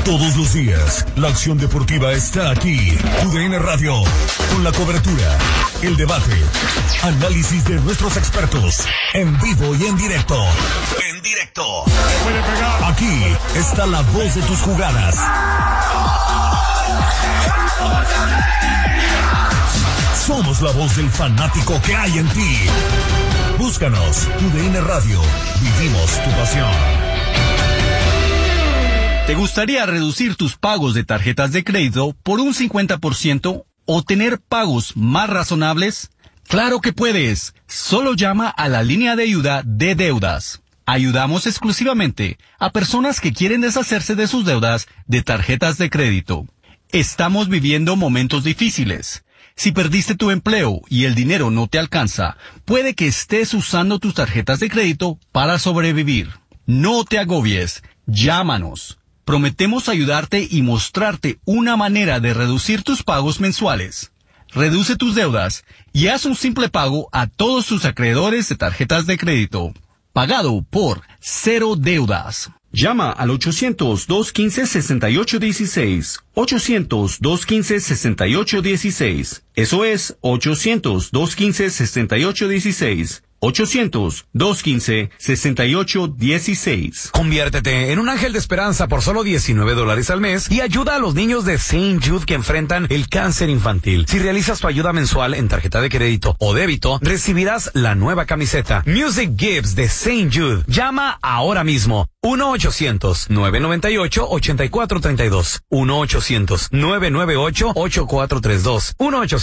Todos los días, la acción deportiva está aquí. UDN Radio, con la cobertura, el debate, análisis de nuestros expertos, en vivo y en directo. En directo. Aquí está la voz de tus jugadas. Somos la voz del fanático que hay en ti. Búscanos, UDN Radio. Vivimos tu pasión. ¿Te gustaría reducir tus pagos de tarjetas de crédito por un 50% o tener pagos más razonables? ¡Claro que puedes! Solo llama a la línea de ayuda de deudas. Ayudamos exclusivamente a personas que quieren deshacerse de sus deudas de tarjetas de crédito. Estamos viviendo momentos difíciles. Si perdiste tu empleo y el dinero no te alcanza, puede que estés usando tus tarjetas de crédito para sobrevivir. No te agobies. Llámanos. Prometemos ayudarte y mostrarte una manera de reducir tus pagos mensuales. Reduce tus deudas y haz un simple pago a todos tus acreedores de tarjetas de crédito. Pagado por Cero Deudas. Llama al 800-215-6816. 800-215-6816. Eso es 800-215-6816. 800-215-6816. Conviértete en un ángel de esperanza por solo $19 al mes y ayuda a los niños de St. Jude que enfrentan el cáncer infantil. Si realizas tu ayuda mensual en tarjeta de crédito o débito, recibirás la nueva camiseta Music Gives de St. Jude. Llama ahora mismo. 1-800-998-8432. 1-800-998-8432.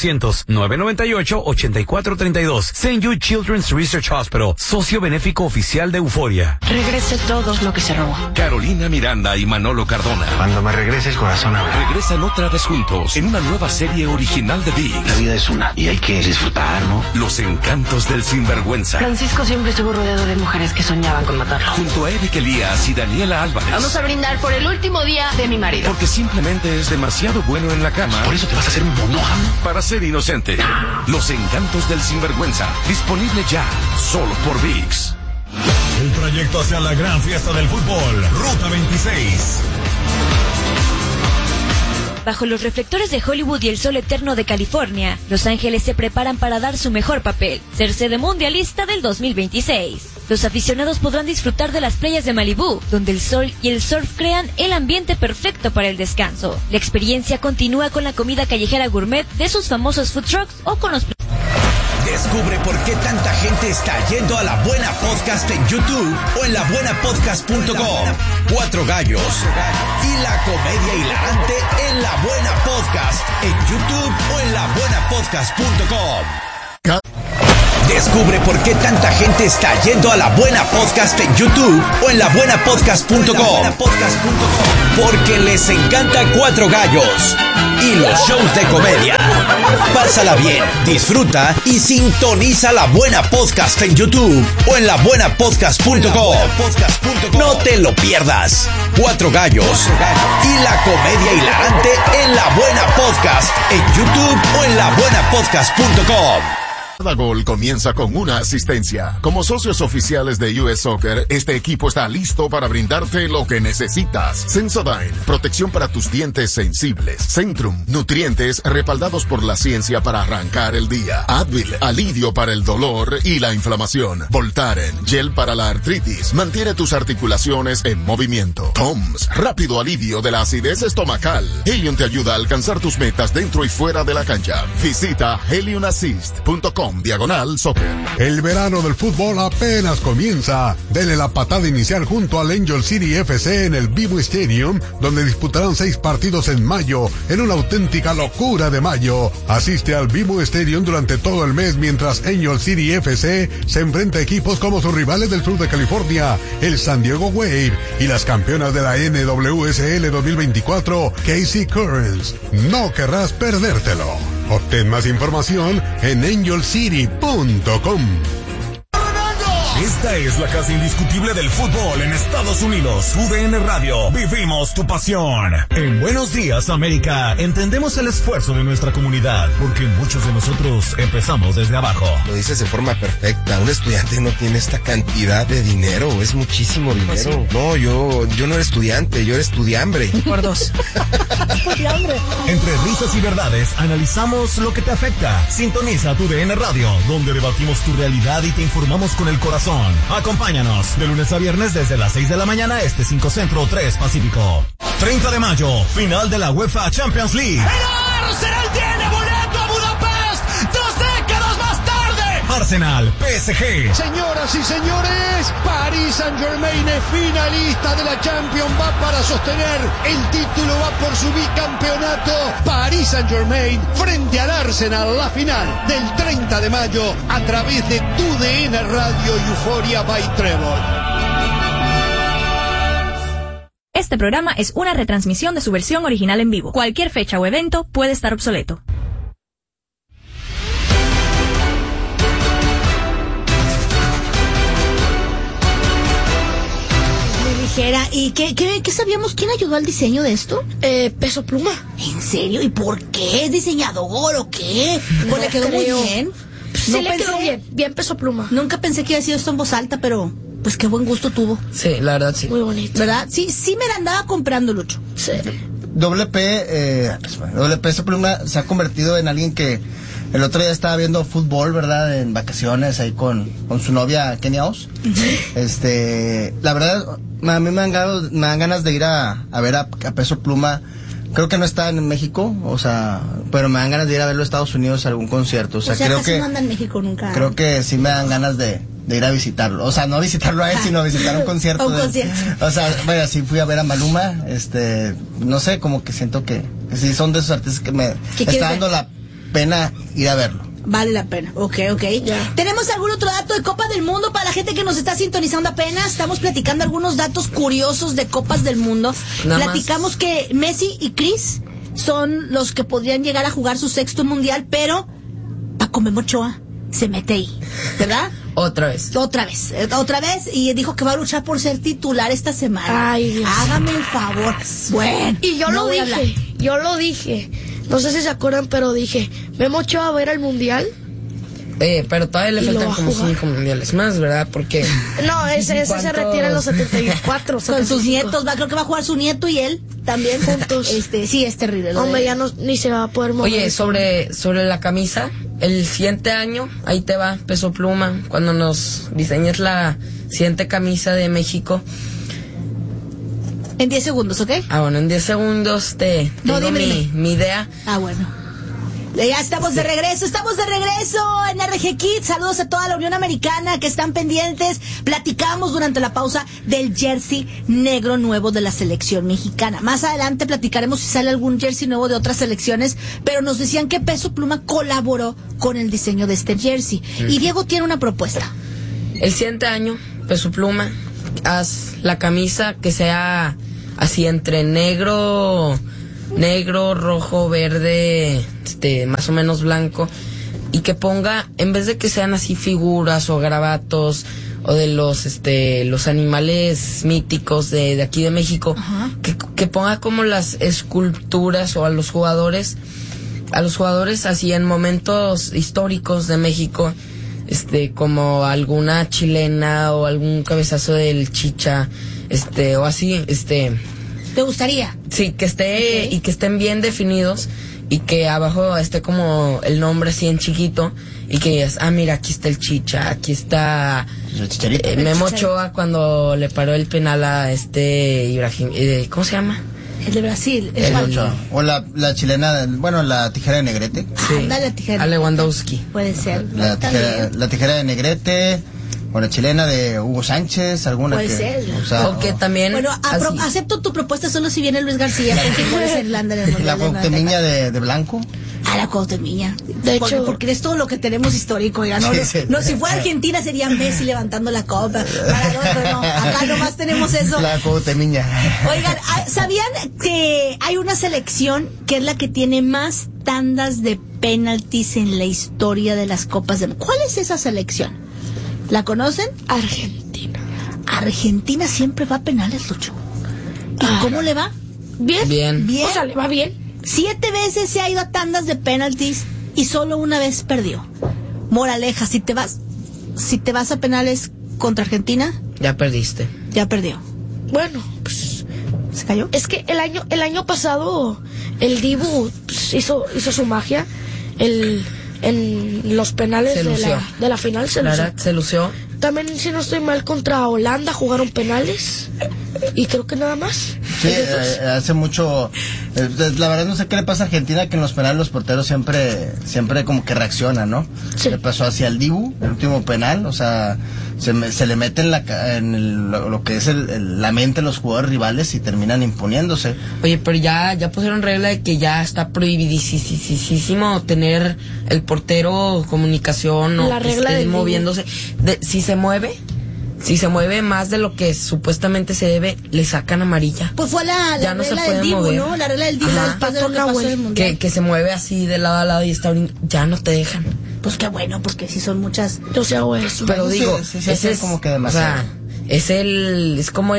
1-800-998-8432. St. Jude Children's Research Hospital, socio benéfico oficial de Euforia. Regrese todo lo que se robó. Carolina Miranda y Manolo Cardona. Cuando me regreses, corazón, habla. Regresan otra vez juntos en una nueva serie original de ViX. La vida es una y hay que disfrutar, ¿no? Los encantos del sinvergüenza. Francisco siempre estuvo rodeado de mujeres que soñaban con matarlo. Junto a Eric Elías y Daniela Álvarez. Vamos a brindar por el último día de mi marido. Porque simplemente es demasiado bueno en la cama. Por eso te vas a hacer un monógamo. Para ser inocente. Los encantos del sinvergüenza. Disponible ya. Solo por ViX. El trayecto hacia la gran fiesta del fútbol. Ruta 26. Bajo los reflectores de Hollywood y el sol eterno de California, Los Ángeles se preparan para dar su mejor papel, ser sede mundialista del 2026. Los aficionados podrán disfrutar de las playas de Malibú, donde el sol y el surf crean el ambiente perfecto para el descanso. La experiencia continúa con la comida callejera gourmet de sus famosos food trucks o con los... Descubre por qué tanta gente está yendo a La Buena Podcast en YouTube o en labuenapodcast.com. Cuatro gallos y la comedia hilarante en La Buena Podcast en YouTube o en labuenapodcast.com. Descubre por qué tanta gente está yendo a La Buena Podcast en YouTube o en labuenapodcast.com. Porque les encanta Cuatro Gallos y los shows de comedia. Pásala bien, disfruta y sintoniza La Buena Podcast en YouTube o en labuenapodcast.com. No te lo pierdas. Cuatro Gallos y la comedia hilarante en La Buena Podcast en YouTube o en labuenapodcast.com. Cada gol comienza con una asistencia. Como socios oficiales de US Soccer, este equipo está listo para brindarte lo que necesitas. Sensodyne, protección para tus dientes sensibles. Centrum, nutrientes respaldados por la ciencia para arrancar el día. Advil, alivio para el dolor y la inflamación. Voltaren, gel para la artritis, mantiene tus articulaciones en movimiento. Toms, rápido alivio de la acidez estomacal. Helium te ayuda a alcanzar tus metas dentro y fuera de la cancha. Visita heliumassist.com/soccer. El verano del fútbol apenas comienza. Dele la patada inicial junto al Angel City FC en el BMO Stadium, donde disputarán 6 partidos en mayo, en una auténtica locura de mayo. Asiste al BMO Stadium durante todo el mes mientras Angel City FC se enfrenta a equipos como sus rivales del sur de California, el San Diego Wave, y las campeonas de la NWSL 2024, KC Currents. No querrás perdértelo. Obtén más información en angelcity.com. Esta es la casa indiscutible del fútbol en Estados Unidos. UDN Radio, vivimos tu pasión. En Buenos Días, América, entendemos el esfuerzo de nuestra comunidad, porque muchos de nosotros empezamos desde abajo. Lo dices de forma perfecta. Un estudiante no tiene esta cantidad de dinero, es muchísimo dinero. Pues sí. No, yo no era estudiante, yo era estudiambre. Por dos. Estudiambre. Entre risas y verdades, analizamos lo que te afecta. Sintoniza tu DN Radio, donde debatimos tu realidad y te informamos con el corazón. Acompáñanos de lunes a viernes desde las 6 de la mañana, 5 Centro, 3 Pacífico. 30 de mayo, final de la UEFA Champions League. ¡El Arsenal tiene boleto a Budapest! 2 décadas más tarde. Arsenal, PSG. Señoras y señores, Paris Saint-Germain es finalista de la Champions, va para sostener el título, va por su bicampeonato. Paris Saint-Germain frente al Arsenal, la final del 30 de mayo a través de TUDN Radio y Euphoria by Trevor. Este programa es una retransmisión de su versión original en vivo. Cualquier fecha o evento puede estar obsoleto. ¿Y qué sabíamos? ¿Quién ayudó al diseño de esto? Peso Pluma. ¿En serio? ¿Y por qué? ¿Es diseñador o qué? No le quedó muy bien. Sí, le quedó bien Peso Pluma. Nunca pensé que iba a decir esto en voz alta, pero pues qué buen gusto tuvo. Sí, la verdad sí. Muy bonito. ¿Verdad? Sí, me la andaba comprando, Lucho. Sí. Peso Pluma se ha convertido en alguien que el otro día estaba viendo fútbol, ¿verdad? En vacaciones ahí con su novia Kenia Oz. La verdad, a mí me dan ganas de ir a ver a Peso Pluma. Creo que no está en México, o sea, pero me dan ganas de ir a verlo a Estados Unidos a algún concierto. O sea creo casi que no anda en México nunca. Creo que sí me dan ganas de ir a visitarlo. O sea, no visitarlo a él, sino visitar un concierto. O sea, vaya, sí fui a ver a Maluma, no sé, como que siento que sí son de esos artistas que me está dando la pena ir a verlo. Vale la pena, ok. Yeah. ¿Tenemos algún otro dato de Copa del Mundo para la gente que nos está sintonizando apenas? Estamos platicando algunos datos curiosos de Copas del Mundo. Platicamos que Messi y Chris son los que podrían llegar a jugar su 6º mundial, pero Paco Memo Ochoa se mete ahí, ¿verdad? Otra vez, y dijo que va a luchar por ser titular esta semana. Ay, Dios. Hágame el favor. Bueno, y yo lo dije. No sé si se acuerdan, pero dije, Memo Ochoa va a ir al mundial. Pero todavía le faltan como 5 mundiales más, ¿verdad? Porque... No, ese se retira en los 74. Con sus nietos, creo que va a jugar su nieto y él también juntos. Sí, es terrible. Hombre, ya ni se va a poder mover. Oye, sobre la camisa, el siguiente año, ahí te va, Peso Pluma, cuando nos diseñes la siguiente camisa de México. En 10 segundos, ¿ok? Bueno, en 10 segundos te digo mi idea. Bueno. Ya estamos de regreso en RG Kids. Saludos a toda la Unión Americana que están pendientes. Platicamos durante la pausa del jersey negro nuevo de la selección mexicana. Más adelante platicaremos si sale algún jersey nuevo de otras selecciones, pero nos decían que Peso Pluma colaboró con el diseño de este jersey. Y Diego tiene una propuesta. El siguiente año, Peso Pluma, haz la camisa que sea así entre negro, rojo, verde, más o menos blanco, y que ponga, en vez de que sean así figuras o garabatos o de los animales míticos de aquí de México, que ponga como las esculturas o a los jugadores así en momentos históricos de México, como alguna chilena o algún cabezazo del Chicha, o así, ¿Te gustaría? Sí, que esté y que estén bien definidos y que abajo esté como el nombre así en chiquito y que digas, mira, aquí está el Chicha, aquí está Memo Ochoa cuando le paró el penal a Ibrahim, ¿cómo se llama? El de Brasil, o la chilena, la tijera de Negrete. Sí. La tijera. A Lewandowski. Puede ser. La tijera de Negrete. O la chilena de Hugo Sánchez, alguna puede ser. O que también... Bueno, acepto tu propuesta solo si viene Luis García, porque puede ser Irlanda en el mundial. La Cuauhtemiña de blanco. La Cuauhtemiña. De hecho, porque es todo lo que tenemos histórico, ya no. Si fuera Argentina sería Messi levantando la copa. Maradona, no. Acá nomás tenemos eso. La Cuauhtemiña. Oigan, ¿sabían que hay una selección que es la que tiene más tandas de penaltis en la historia de las copas del mundo? ¿Cuál es esa selección? ¿La conocen? Argentina siempre va a penales, Lucho. ¿Y cómo le va? Bien. O sea, le va bien. 7 veces se ha ido a tandas de penaltis y solo una vez perdió. Moraleja, si te vas a penales contra Argentina, ya perdiste. Ya perdió. Bueno, pues ¿se cayó? Es que el año pasado el Dibu pues, hizo su magia. En los penales de la final se lució. También, si no estoy mal, contra Holanda jugaron penales. Y creo que nada más. Sí, hace mucho. La verdad no sé qué le pasa a Argentina, que en los penales los porteros siempre como que reaccionan, ¿no? Sí. Le pasó hacia el Dibu, el último penal, o sea, se le mete lo que es la mente de los jugadores rivales y terminan imponiéndose. Oye, pero ya pusieron regla de que ya está prohibidísimo tener el portero comunicación o que esté moviéndose. Si se mueve más de lo que supuestamente se debe, le sacan amarilla. Pues fue la regla del Dibu, ¿no? La regla del Dibu después de lo que pasó en el Mundial. Que se mueve así de lado a lado y está ya no te dejan. Pues qué bueno, porque si son muchas. No se hago eso. Pero digo, ese es como que demasiado. O sea, es como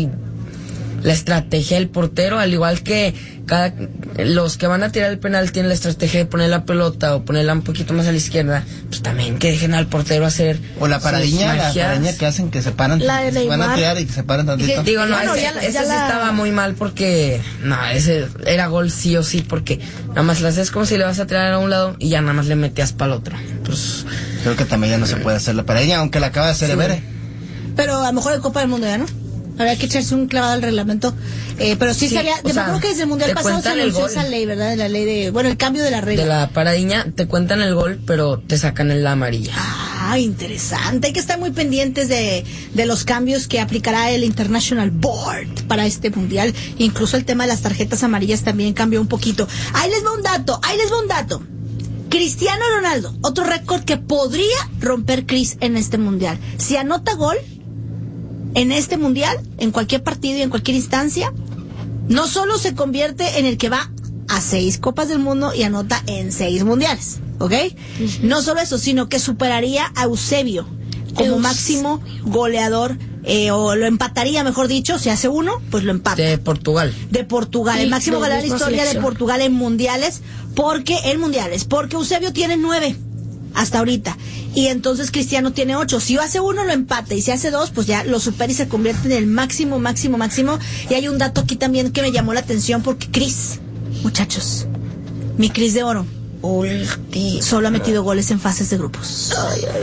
la estrategia del portero, al igual que los que van a tirar el penal tienen la estrategia de poner la pelota o ponerla un poquito más a la izquierda, pues también que dejen al portero hacer. O la paradilla que hacen que se paran, se van a tirar y que se paran tantito. Digo, no, ese sí estaba muy mal porque ese era gol sí o sí, porque nada más la haces como si le vas a tirar a un lado y ya nada más le metías para el otro. Pues creo que también ya no se puede hacer la paradilla, aunque la acaba de hacer Evere. Pero a lo mejor en Copa del Mundo ya no. Habría que echarse un clavado al reglamento. Pero sí sería. Yo creo que desde el Mundial pasado se anunció esa ley, ¿verdad? La ley de. Bueno, el cambio de la regla. De la paradiña, te cuentan el gol, pero te sacan en la amarilla. Ah, interesante. Hay que estar muy pendientes de los cambios que aplicará el International Board para este Mundial. Incluso el tema de las tarjetas amarillas también cambió un poquito. Ahí les va un dato. Cristiano Ronaldo, otro récord que podría romper Chris en este Mundial. Si anota gol en este Mundial, en cualquier partido y en cualquier instancia, no solo se convierte en el que va a 6 Copas del Mundo y anota en 6 Mundiales, ¿ok? No solo eso, sino que superaría a Eusebio como máximo goleador, o lo empataría, mejor dicho, si hace uno, pues lo empata. De Portugal, el máximo goleador de la historia de Portugal en Mundiales, porque Eusebio tiene 9 hasta ahorita. Y entonces Cristiano tiene 8. Si hace uno, lo empata. Y si hace 2, pues ya lo supera y se convierte en el máximo. Y hay un dato aquí también que me llamó la atención, porque Cris, muchachos, mi Cris de oro, solo ha metido goles en fases de grupos.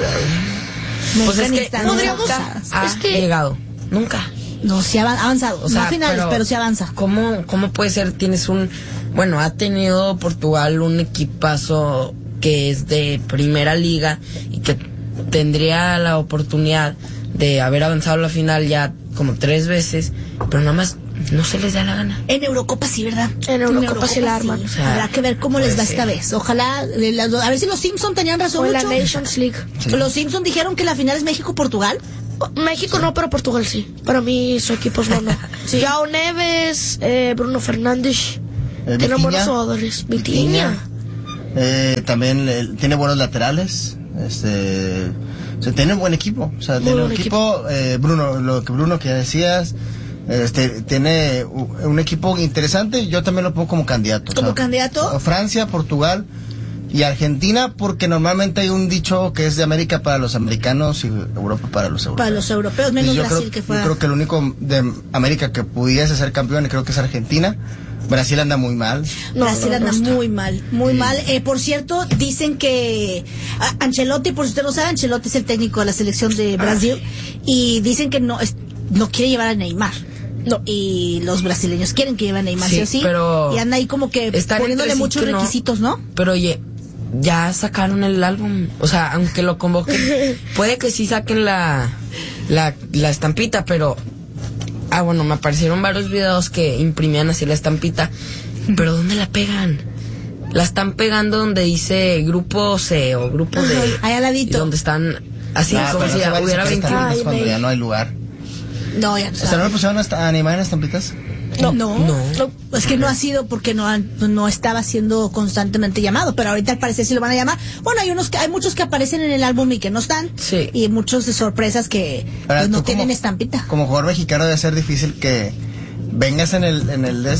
Pues es que podríamos llegado. Nunca. No, sí ha avanzado. O sea, no finales, pero sí avanza. ¿Cómo puede ser? Ha tenido Portugal un equipazo que es de primera liga y que tendría la oportunidad de haber avanzado a la final ya como 3 veces, pero nada más no se les da la gana. En Eurocopa sí, ¿verdad? En Eurocopa se la arman. O sea, habrá que ver cómo les va esta vez. Ojalá, a ver si los Simpson tenían razón. O la Nations League. Sí. Los Simpson dijeron que la final es México-Portugal. México no, pero Portugal sí. Para mí su equipo es bueno. Sí. Jao Neves, Bruno Fernández, tienen buenos jugadores. Vitinha. También tiene buenos laterales. Tiene un buen equipo. O sea, tiene un equipo. Bruno que decías. Tiene un equipo interesante. Yo también lo pongo como candidato. ¿Como candidato? Francia, Portugal y Argentina, porque normalmente hay un dicho que es de América para los americanos y Europa para los europeos. Para los europeos, menos Brasil que fue. Yo creo que el único de América que pudiese ser campeón, creo que es Argentina. Brasil anda muy mal. Brasil anda muy mal. Por cierto, dicen que Ancelotti, por si usted no sabe, Ancelotti es el técnico de la selección de Brasil, y dicen que no quiere llevar a Neymar. No. Y los brasileños quieren que lleve a Neymar, sí o sí. Pero y anda ahí como que poniéndole muchos requisitos, ¿no? Pero oye, ya sacaron el álbum. O sea, aunque lo convoquen, puede que sí saquen la estampita, pero bueno, me aparecieron varios videos que imprimían así la estampita, pero ¿dónde la pegan? La están pegando donde dice grupo C o grupo D. Ahí al ladito. Donde están así como si hubiera 21. Cuando ya no hay lugar. No, ya no. O sea, ¿no le pusieron a Neymar en estampitas? No, es que no ha sido porque no estaba siendo constantemente llamado, pero ahorita al parecer sí lo van a llamar. Bueno, hay muchos que aparecen en el álbum y que no están, y muchos de sorpresas que pues, no tienen estampita. Como jugador mexicano debe ser difícil que vengas en el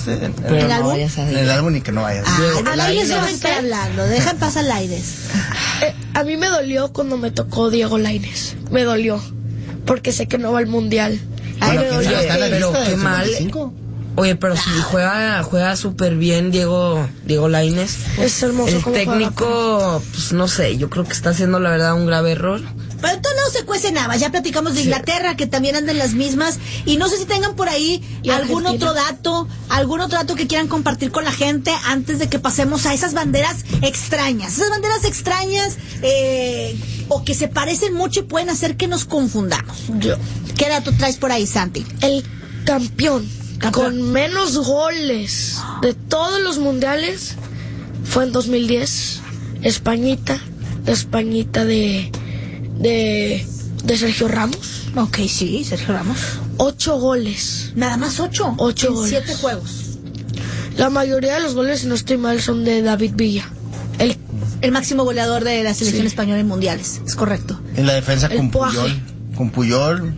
álbum y que no vayas. Laides no estoy hablando, deja en paz a Laides. A mí me dolió cuando me tocó Diego Lainez, me dolió, porque sé que no va al Mundial. Bueno, pero qué mal. Oye, pero si juega súper bien Diego Lainez. Es hermoso. El técnico, pues no sé, yo creo que está haciendo la verdad un grave error. Pero en todos lados se cuece nada. Ya platicamos de Inglaterra, que también andan las mismas. Y no sé si tengan por ahí algún otro dato que quieran compartir con la gente antes de que pasemos a esas banderas extrañas. Esas banderas extrañas o que se parecen mucho y pueden hacer que nos confundamos. ¿Qué dato traes por ahí, Santi? El campeón con menos goles de todos los mundiales fue en 2010. Españita de Sergio Ramos. Ok, sí, Sergio Ramos. 8 goles. Nada más 8. 8 goles. 7 juegos. La mayoría de los goles, si no estoy mal, son de David Villa. El máximo goleador de la selección española en mundiales. Es correcto. En la defensa con Puyol.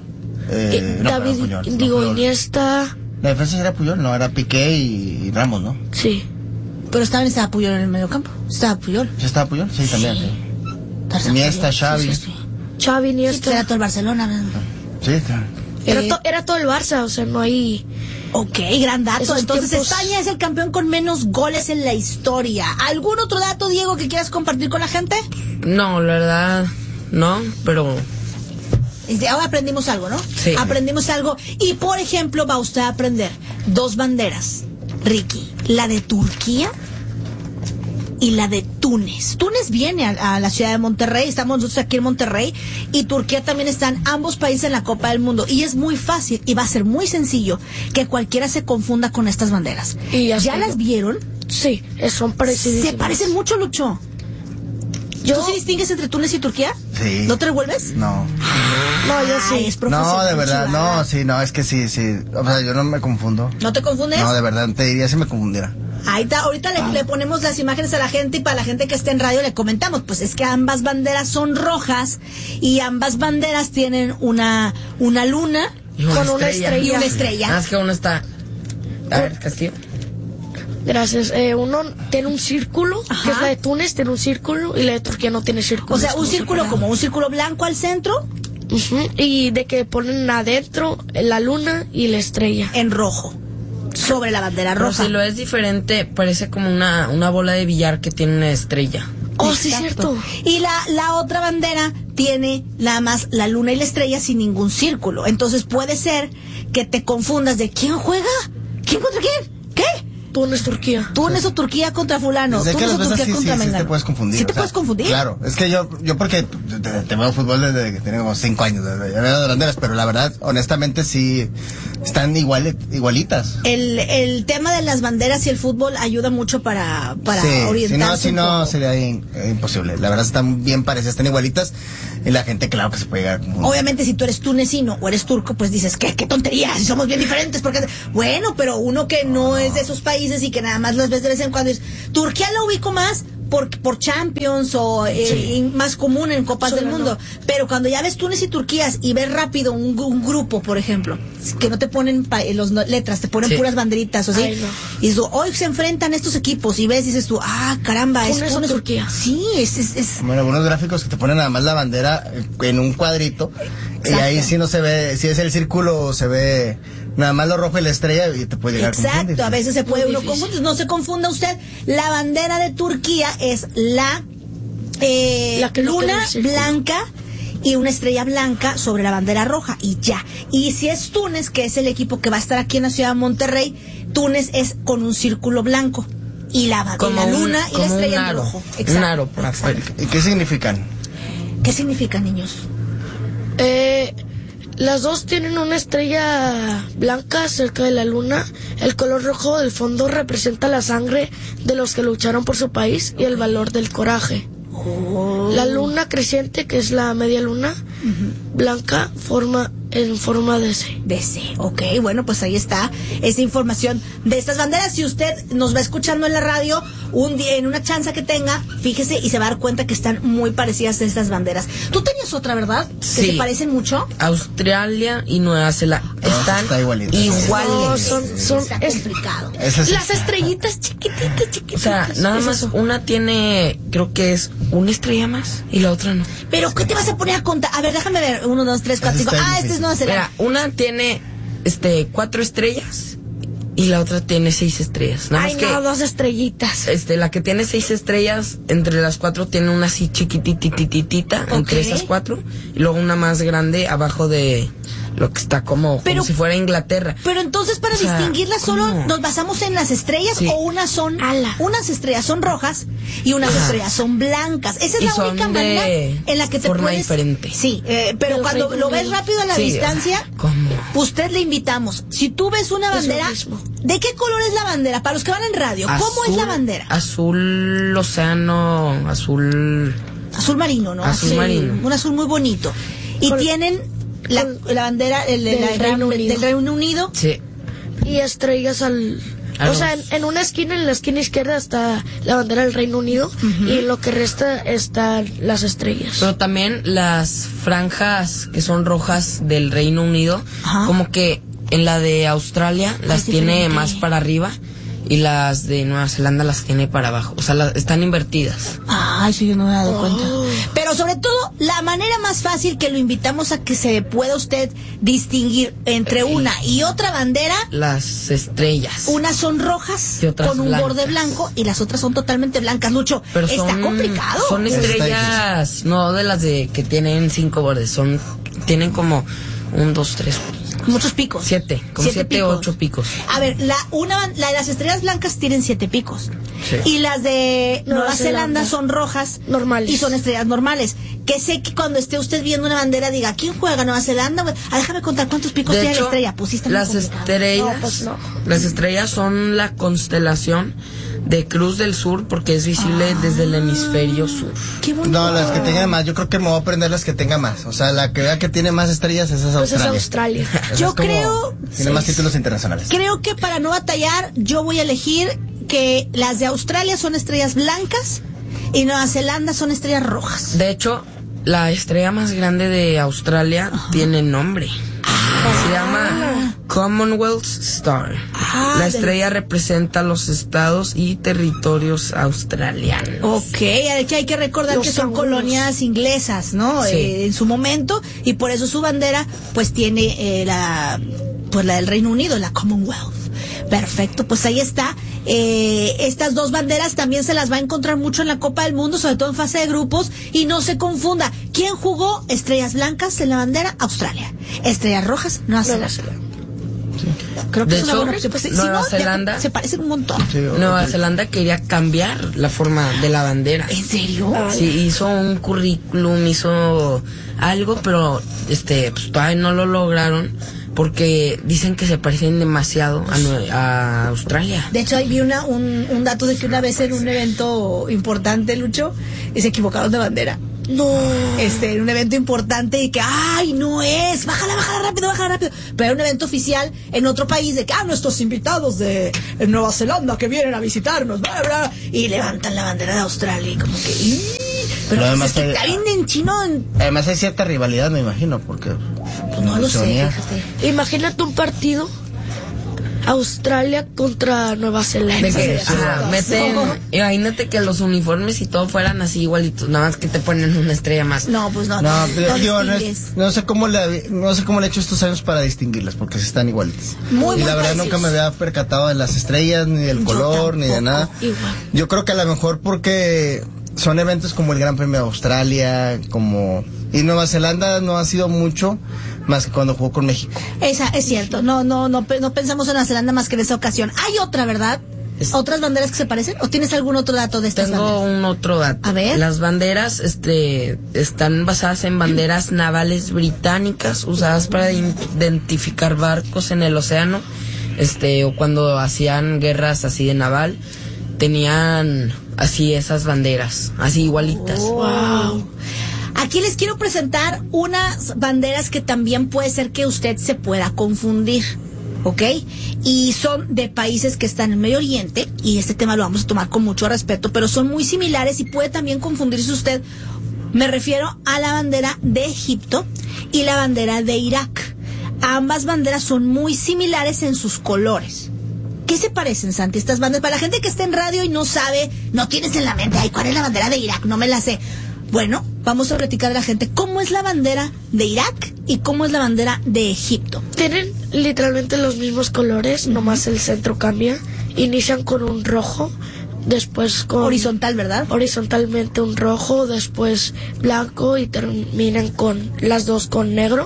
Iniesta. La defensa era Puyol, no, era Piqué y Ramos, ¿no? Sí. Pero también estaba Puyol en el mediocampo. Estaba Puyol. ¿Sí estaba Puyol? Sí, también. Sí. Iniesta, Xavi. Xavi, Iniesta. Era todo el Barcelona. Sí, claro. Era todo el Barça, o sea, no hay... Ok, gran dato. Entonces España es el campeón con menos goles en la historia. ¿Algún otro dato, Diego, que quieras compartir con la gente? No, la verdad, no, pero... Ahora aprendimos algo, ¿no? Sí. Aprendimos algo. Y, por ejemplo, va usted a aprender 2 banderas, Ricky. La de Turquía y la de Túnez. Túnez viene a la ciudad de Monterrey, estamos nosotros aquí en Monterrey, y Turquía también están ambos países en la Copa del Mundo. Y es muy fácil y va a ser muy sencillo que cualquiera se confunda con estas banderas. ¿Ya las vieron? Sí, son parecidas. ¿Se parecen mucho, Lucho? ¿Tú sí distingues entre Túnez y Turquía? Sí. ¿No te revuelves? No. No, yo sí. Es profesional. No, de verdad, no, sí, no, es que sí. O sea, yo no me confundo. ¿No te confundes? No, de verdad, te diría si me confundiera. Ahí está, ahorita le ponemos las imágenes a la gente y para la gente que esté en radio le comentamos, pues es que ambas banderas son rojas y ambas banderas tienen una luna con una estrella. Y una estrella. Más que uno está... A ver, Castillo. Gracias. Uno tiene un círculo, que es la de Túnez, tiene un círculo, y la de Turquía no tiene círculo. O sea, un círculo como un círculo blanco al centro. Y de que ponen adentro la luna y la estrella. En rojo. Sobre la bandera roja. Pero si lo es diferente, parece como una bola de billar que tiene una estrella. Oh, sí, cierto. Y la otra bandera tiene nada más la luna y la estrella sin ningún círculo. Entonces puede ser que te confundas de ¿quién juega? ¿Quién contra quién? ¿Qué? Túnez, Turquía. Túnez o Turquía contra fulano. Desde Túnez que o Turquía contra Mengano. Sí te puedes confundir. ¿Sí te puedes confundir? Claro, es que yo porque te veo fútbol desde que tengo como 5 años, ya veo de banderas, pero la verdad, honestamente sí están igualitas. El tema de las banderas y el fútbol ayuda mucho para orientarse. Si no sería imposible. La verdad están bien parecidas, están igualitas y la gente claro que se puede llegar a confundir. Obviamente si tú eres tunecino o eres turco, pues dices, qué tontería, si somos bien diferentes, porque bueno, pero uno que no es de esos países y que nada más los ves de vez en cuando es Turquía la ubico más por Champions o más común en Copas del Mundo, pero cuando ya ves Túnez y Turquía y ves rápido un grupo, por ejemplo, que no te ponen las letras, te ponen puras banderitas, o sea, y eso, hoy se enfrentan estos equipos y ves, dices tú, caramba, es Túnez o Turquía. Sí, es bueno, algunos gráficos que te ponen nada más la bandera en un cuadrito. Exacto. Y ahí sí no se ve, si es el círculo se ve nada más lo rojo y la estrella y te puede llegar a confundir. Exacto, a veces se puede uno confundir. No se confunda usted. La bandera de Turquía es la luna blanca y una estrella blanca sobre la bandera roja y ya. Y si es Túnez, que es el equipo que va a estar aquí en la ciudad de Monterrey, Túnez es con un círculo blanco y la luna y la estrella en rojo. Exacto. Un aro por afuera. ¿Y qué significan? ¿Qué significan, niños? Las dos tienen una estrella blanca cerca de la luna. El color rojo del fondo representa la sangre de los que lucharon por su país y el valor del coraje. La luna creciente, que es la media luna blanca, forma en forma de C. De C, ok, bueno, pues ahí está esa información de estas banderas. Si usted nos va escuchando en la radio, un día, en una chance que tenga, fíjese y se va a dar cuenta que están muy parecidas a estas banderas. Tú tenías otra, ¿verdad? Sí. Que se parecen mucho. Australia y Nueva Zelanda están iguales. No, son está complicado. Las estrellitas chiquititas. O sea, nada más una tiene, creo que es una estrella más y la otra no. Pero ¿qué te vas a poner a contar? A ver, déjame ver. 1, 2, 3, 4, 5. Este es Nueva Zelanda. Mira, una tiene 4 estrellas y la otra tiene 6 estrellas. Nada más que 2 estrellitas. La que tiene 6 estrellas, entre las 4 tiene una así chiquititititita, entre esas 4, y luego una más grande abajo de lo que está como si fuera Inglaterra. Pero entonces para distinguirlas solo nos basamos en las estrellas, o unas estrellas son rojas y unas estrellas son blancas. Esa es la única manera en la que te forma puedes diferente. Sí, pero cuando lo ves rápido a la distancia, usted le invitamos. Si tú ves una bandera, ¿de qué color es la bandera? Para los que van en radio, ¿cómo es la bandera? Azul océano, azul marino, ¿no? Azul marino. Un azul muy bonito. Y tienen la bandera del Reino Unido. Sí. Y estrellas o sea, en una esquina, en la esquina izquierda está la bandera del Reino Unido, y en lo que resta están las estrellas. Pero también las franjas que son rojas del Reino Unido, como que en la de Australia las tiene más para arriba y las de Nueva Zelanda las tiene para abajo. O sea, están invertidas. Ay, sí, yo no me he dado cuenta. Pero sobre todo, la manera más fácil que lo invitamos a que se pueda usted distinguir entre una y otra bandera. Las estrellas. Unas son rojas con un borde blanco y las otras son totalmente blancas. Lucho, pero está complicado. Son estrellas, no de las de que tienen 5 bordes. Tienen como 1, 2, 3... muchos picos. 7, como 7 o 8 picos. A ver, la de las estrellas blancas tienen 7 picos. Sí. Y las de Nueva Zelanda son rojas normales. Y son estrellas normales. Que sé que cuando esté usted viendo una bandera diga, ¿quién juega Nueva Zelanda? Déjame contar cuántos picos tiene la estrella. Pues sí, está las estrellas, las estrellas son la constelación de Cruz del Sur, porque es visible desde el hemisferio sur. Qué bonito. No, las que tengan más, yo creo que me voy a aprender las que tengan más. O sea, la que vea que tiene más estrellas, esa es Australia. Pues es Australia. Yo creo... Tiene más títulos internacionales. Creo que para no batallar, yo voy a elegir que las de Australia son estrellas blancas y Nueva Zelanda son estrellas rojas. De hecho, la estrella más grande de Australia tiene nombre. Se llama Commonwealth Star. La estrella representa los estados y territorios australianos. Ok, aquí hay que recordar que son colonias inglesas, ¿no? Sí. En su momento, y por eso su bandera pues tiene la del Reino Unido, la Commonwealth. Perfecto, pues ahí está. Estas dos banderas también se las va a encontrar mucho en la Copa del Mundo, sobre todo en fase de grupos, y no se confunda. ¿Quién jugó estrellas blancas en la bandera? Australia. Estrellas rojas, Nueva Zelanda. Sí. Creo que de es hecho, una buena opción. Pues, Nueva Zelanda se parecen un montón. Sí, Nueva Zelanda quería cambiar la forma de la bandera. ¿En serio? Sí, hizo un currículum, hizo algo, pero pues todavía no lo lograron. Porque dicen que se parecen demasiado a Australia. De hecho, ahí vi un dato de que una vez en un evento importante, Lucho, se equivocaron de bandera. No. En un evento importante y que, ¡ay, no es! Bájala rápido. Pero era un evento oficial en otro país de que, nuestros invitados de Nueva Zelanda que vienen a visitarnos, bla, bla, y levantan la bandera de Australia y como que... Pero además pues está bien en chino. Además hay cierta rivalidad, me imagino, porque... Pues no lo sé, fíjate. Imagínate un partido Australia contra Nueva Zelanda. Imagínate que los uniformes y todo fueran así igualitos, nada más que te ponen una estrella más. No, pues no. No sé cómo le he hecho estos años para distinguirlas, porque sí están igualitas. Muy y la verdad nunca me había percatado de las estrellas, ni del color, ni de nada. Igual. Yo creo que a lo mejor porque son eventos como el Gran Premio de Australia, y Nueva Zelanda no ha sido mucho más que cuando jugó con México. Esa es cierto. No pensamos en Nueva Zelanda más que en esa ocasión. Hay otra, ¿verdad? ¿Otras banderas que se parecen? ¿O tienes algún otro dato de estas banderas? Tengo un otro dato. A ver. Las banderas están basadas en banderas navales británicas usadas para identificar barcos en el océano, o cuando hacían guerras así de naval, tenían así esas banderas, así igualitas. Wow. Aquí les quiero presentar unas banderas que también puede ser que usted se pueda confundir, ¿ok? Y son de países que están en Medio Oriente, y este tema lo vamos a tomar con mucho respeto, pero son muy similares y puede también confundirse usted. Me refiero a la bandera de Egipto y la bandera de Irak. Ambas banderas son muy similares en sus colores. ¿Qué se parecen, Santi, estas banderas? Para la gente que está en radio y no sabe, no tienes en la mente, ay, ¿cuál es la bandera de Irak? No me la sé. Bueno, vamos a platicar a la gente cómo es la bandera de Irak y cómo es la bandera de Egipto. Tienen literalmente los mismos colores, nomás el centro cambia. Inician con un rojo, después con... horizontal, ¿verdad? Horizontalmente un rojo, después blanco y terminan con las dos con negro.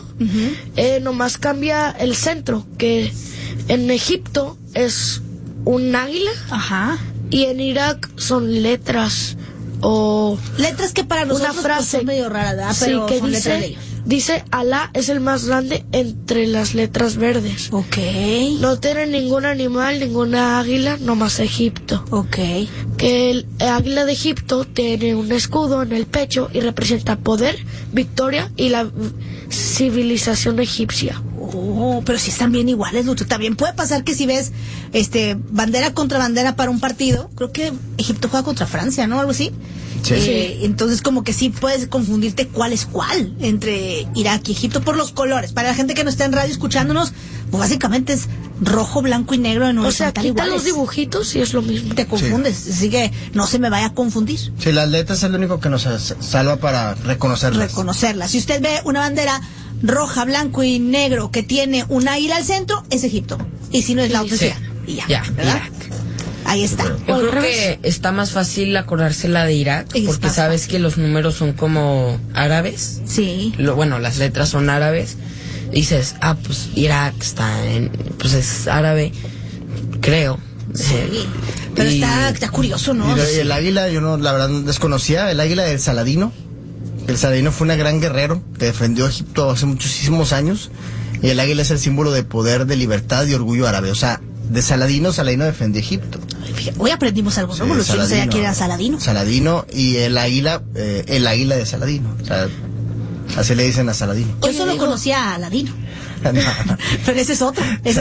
Nomás cambia el centro, que en Egipto es un águila. Ajá. Y en Irak son letras o... letras que para nosotros una frase pues, son medio raras, ¿verdad? Pero sí, que son letras de ellos. Dice Alá es el más grande entre las letras verdes. Ok. No tiene ningún animal, ninguna águila, nomás Egipto. Ok. Que el águila de Egipto tiene un escudo en el pecho y representa poder, victoria y la civilización egipcia. Oh, pero si están bien iguales, Lucho. También puede pasar que si ves bandera contra bandera para un partido, creo que Egipto juega contra Francia, ¿no? Algo así. Sí. Entonces como que sí puedes confundirte cuál es cuál entre Irak y Egipto por los colores. Para la gente que no está en radio escuchándonos, pues básicamente es rojo, blanco y negro en horizontal quita iguales. los dibujitos y es lo mismo. Te confundes, así que no se me vaya a confundir. Sí, las letras es lo único que nos salva para reconocerlas. Si usted ve una bandera roja, blanco y negro que tiene un águila al centro, es Egipto. Y si no es la otra, sí. Y ya, ¿verdad? Ahí está. Yo creo que está más fácil acordarse la de Irak, porque sabes que los números son como árabes. Sí. Las letras son árabes. Dices, pues Irak pues es árabe, creo. Sí. Pero está curioso, ¿no? Y el águila, yo no, la verdad desconocía, el águila del Saladino. El Saladino fue un gran guerrero que defendió Egipto hace muchísimos años. Y el águila es el símbolo de poder, de libertad y orgullo árabe. O sea, de Saladino defendió Egipto. Hoy aprendimos algo nuevo, yo no sabía que era Saladino. Saladino y el águila de Saladino. O sea, así le dicen a Saladino. Yo solo conocía a Aladino. No. Pero ese es otro.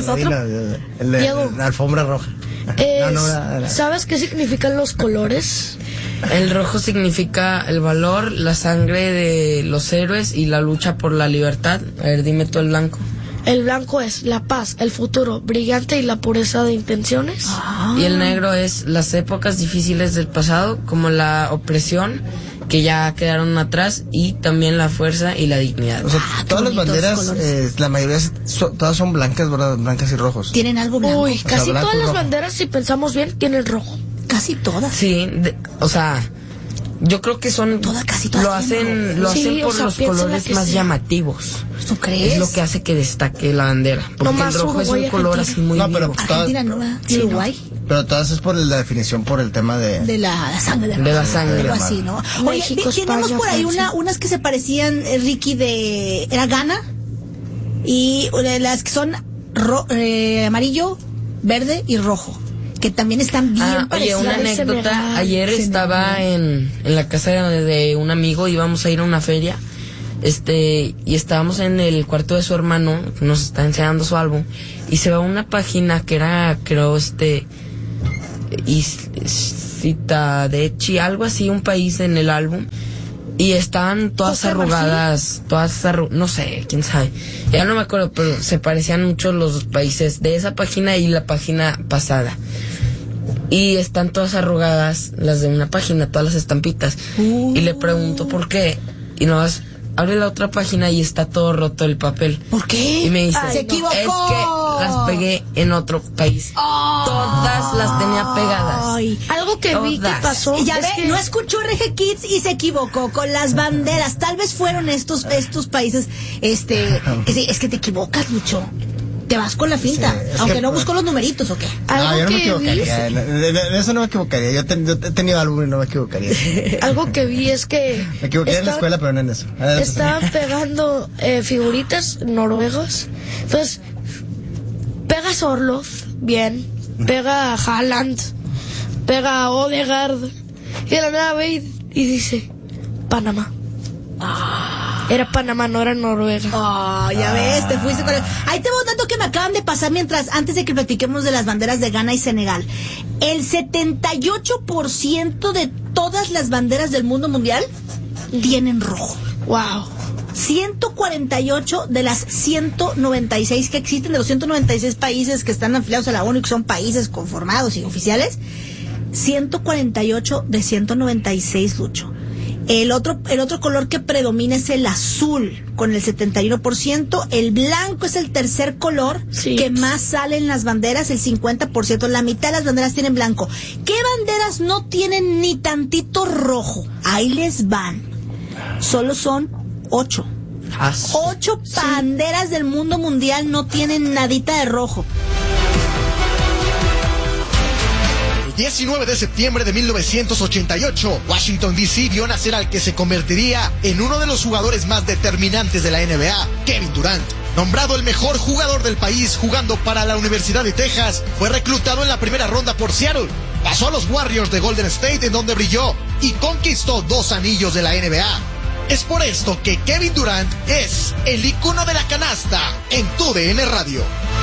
La alfombra roja. ¿Sabes qué significan los colores? El rojo significa el valor, la sangre de los héroes y la lucha por la libertad. A ver, dime tú el blanco. El blanco es la paz, el futuro brillante y la pureza de intenciones. Y el negro es las épocas difíciles del pasado, como la opresión, que ya quedaron atrás, y también la fuerza y la dignidad. O sea, todas las banderas, la mayoría todas son blancas, ¿verdad? Blancas y rojos. ¿Tienen algo blanco? Uy, casi todas las banderas, si pensamos bien, tienen rojo. Casi todas. Sí, yo creo que son... casi todas lo hacen por los colores más llamativos. ¿Tú crees? Es lo que hace que destaque la bandera. Porque el rojo es un color así muy vivo. Pero Argentina no, Uruguay. Pero todas es por la definición, por el tema de la sangre. De la sangre. Algo así, ¿no? Oye, México, tenemos España, por ahí Francia. unas que se parecían, Ricky, era Ghana. Y las que son amarillo, verde y rojo. Que también están bien parecidas. Oye, una anécdota. Ayer estaba en la casa de un amigo, íbamos a ir a una feria. Y estábamos en el cuarto de su hermano, nos está enseñando su álbum, y se va a una página que era, creo, Citadechi, algo así, un país en el álbum, y estaban todas arrugadas, no sé, quién sabe, ya no me acuerdo, pero se parecían mucho los países de esa página y la página pasada. Y están todas arrugadas las de una página, todas las estampitas. Y le pregunto por qué, y nomás abre la otra página y está todo roto el papel. ¿Por qué? Y me dice, se equivocó. Es que las pegué en otro país. Todas las tenía pegadas. Algo que vi que pasó. Ya ve, no escuchó RG Kids y se equivocó con las banderas. Tal vez fueron estos países, es que te equivocas mucho. Te vas con la finta, sí, aunque no busco los numeritos, ¿o qué? No, yo no me equivocaría. En eso no me equivocaría. Yo he tenido álbum y no me equivocaría. Algo que vi es que... Me equivoqué en la escuela, pero no en eso. Estaban pegando figuritas noruegas. Entonces, pega Orlov, bien. Pega Haaland. Pega Odegaard. Y de la nada ve y dice, Panamá. Era Panamá, no era Noruega. Ya ves, te fuiste con el... Ahí te voy un dato que me acaban de pasar antes de que platiquemos de las banderas de Ghana y Senegal. El 78% de todas las banderas del mundo mundial tienen rojo. Wow. 148 de las 196 que existen, de los 196 países que están afiliados a la ONU, que son países conformados y oficiales, 148 de 196, Lucho. El otro color que predomina es el azul, con el 71%. El blanco es el tercer color que más sale en las banderas, el 50%. La mitad de las banderas tienen blanco. ¿Qué banderas no tienen ni tantito rojo? Ahí les van. Solo son 8. 8 banderas del mundo mundial no tienen nadita de rojo. 19 de septiembre de 1988, Washington D.C. vio nacer al que se convertiría en uno de los jugadores más determinantes de la NBA, Kevin Durant. Nombrado el mejor jugador del país jugando para la Universidad de Texas, fue reclutado en la primera ronda por Seattle. Pasó a los Warriors de Golden State, en donde brilló y conquistó 2 anillos de la NBA. Es por esto que Kevin Durant es el ícono de la canasta en TUDN Radio.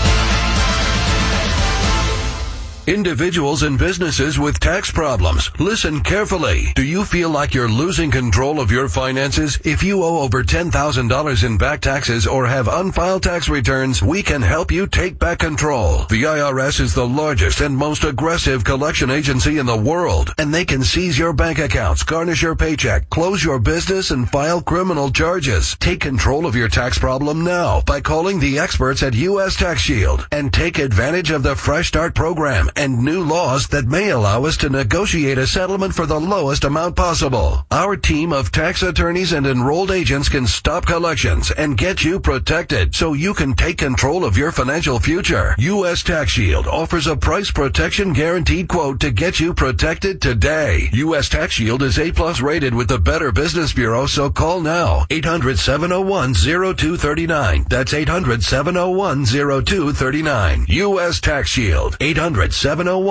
Individuals and businesses with tax problems. Listen carefully. Do you feel like you're losing control of your finances? If you owe over $10,000 in back taxes or have unfiled tax returns, we can help you take back control. The IRS is the largest and most aggressive collection agency in the world, and they can seize your bank accounts, garnish your paycheck, close your business, and file criminal charges. Take control of your tax problem now by calling the experts at U.S. Tax Shield and take advantage of the Fresh Start program and new laws that may allow us to negotiate a settlement for the lowest amount possible. Our team of tax attorneys and enrolled agents can stop collections and get you protected so you can take control of your financial future. U.S. Tax Shield offers a price protection guaranteed quote to get you protected today. U.S. Tax Shield is A+ rated with the Better Business Bureau, so call now. 800-701-0239. That's 800-701-0239. U.S. Tax Shield. 800-701-0239.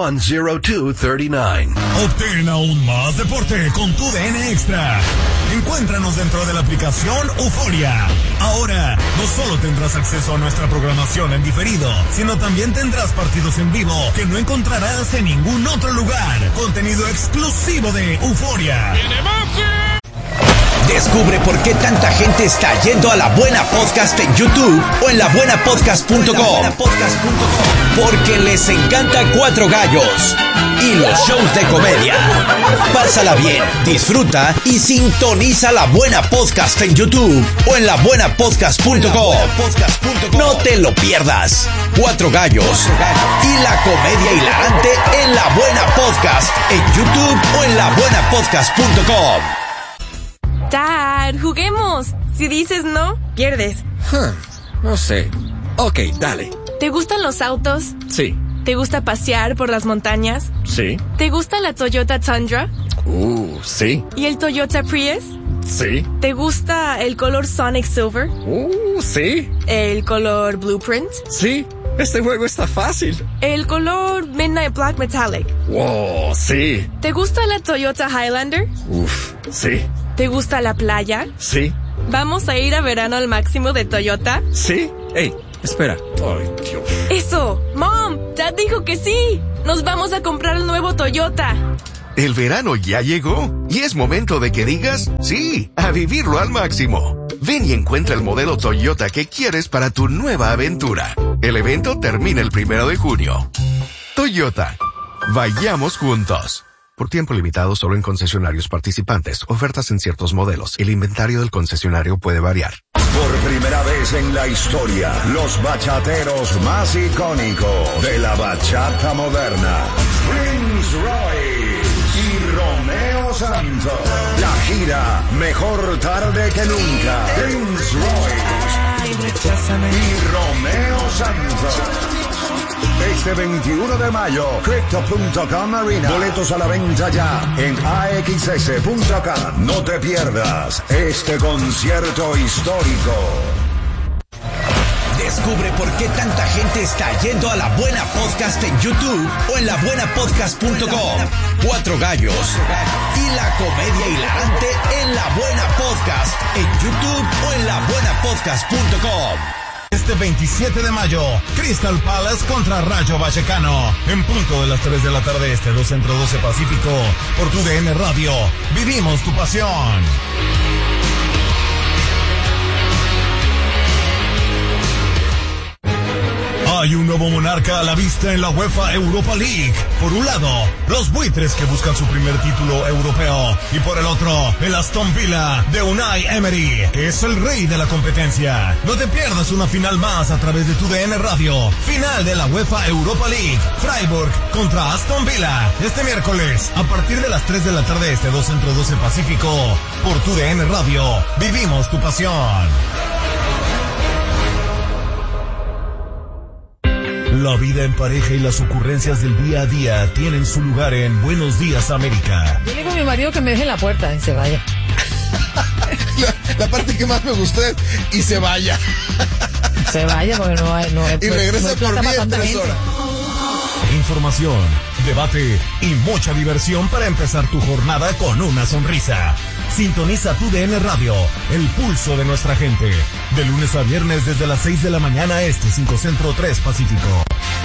Obtén aún más deporte con TUDN Extra. Encuéntranos dentro de la aplicación Euforia. Ahora, no solo tendrás acceso a nuestra programación en diferido, sino también tendrás partidos en vivo que no encontrarás en ningún otro lugar. Contenido exclusivo de Euforia. Descubre por qué tanta gente está yendo a La Buena Podcast en YouTube o en labuenapodcast.com. Porque les encanta Cuatro Gallos y los shows de comedia. Pásala bien, disfruta y sintoniza La Buena Podcast en YouTube o en labuenapodcast.com. No te lo pierdas. Cuatro Gallos y la comedia hilarante en La Buena Podcast en YouTube o en labuenapodcast.com. Dad, juguemos. Si dices no, pierdes. No sé. Ok, dale. ¿Te gustan los autos? Sí. ¿Te gusta pasear por las montañas? Sí. ¿Te gusta la Toyota Tundra? Sí. ¿Y el Toyota Prius? Sí. ¿Te gusta el color Sonic Silver? Sí. ¿El color Blueprint? Sí. Este juego está fácil. ¿El color Midnight Black Metallic? Wow, sí. ¿Te gusta la Toyota Highlander? Sí. ¿Te gusta la playa? Sí. ¿Vamos a ir a verano al máximo de Toyota? Sí. Ey, espera. Ay, Dios. ¡Eso! ¡Mom! Dad dijo que sí. Nos vamos a comprar el nuevo Toyota. El verano ya llegó y es momento de que digas sí, a vivirlo al máximo. Ven y encuentra el modelo Toyota que quieres para tu nueva aventura. El evento termina el 1 de junio. Toyota. Vayamos juntos. Por tiempo limitado solo en concesionarios participantes. Ofertas en ciertos modelos. El inventario del concesionario puede variar. Por primera vez en la historia, los bachateros más icónicos de la bachata moderna. Prince Royce y Romeo Santos. La gira Mejor Tarde que Nunca. Prince Royce y Romeo Santos. Este 21 de mayo, Crypto.com Arena. Boletos a la venta ya en AXS.com. No te pierdas este concierto histórico. Descubre por qué tanta gente está yendo a La Buena Podcast en YouTube o en labuenapodcast.com. Cuatro Gallos y la comedia hilarante en La Buena Podcast en YouTube o en labuenapodcast.com. Este 27 de mayo, Crystal Palace contra Rayo Vallecano. En punto de las 3 de la tarde este, 2 Centro 12 Pacífico. Por tu DN Radio. Vivimos tu pasión. Hay un nuevo monarca a la vista en la UEFA Europa League. Por un lado, los buitres que buscan su primer título europeo. Y por el otro, el Aston Villa de Unai Emery, que es el rey de la competencia. No te pierdas una final más a través de tu DN Radio. Final de la UEFA Europa League. Freiburg contra Aston Villa. Este miércoles, a partir de las 3 de la tarde este, 2 Centro 12 Pacífico. Por tu DN Radio. Vivimos tu pasión. La vida en pareja y las ocurrencias del día a día tienen su lugar en Buenos Días América. Yo le digo a mi marido que me deje en la puerta y se vaya. La parte que más me gustó es y se vaya. Se vaya porque no hay y regresa por mí en 3 horas. Información, debate y mucha diversión para empezar tu jornada con una sonrisa. Sintoniza tu DN Radio, el pulso de nuestra gente. De lunes a viernes desde las 6 de la mañana este, 5 Centro 3 Pacífico.